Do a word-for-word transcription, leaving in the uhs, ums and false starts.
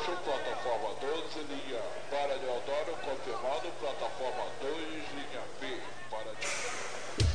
Eixo, plataforma doze, linha para Deodoro, confirmado, plataforma dois.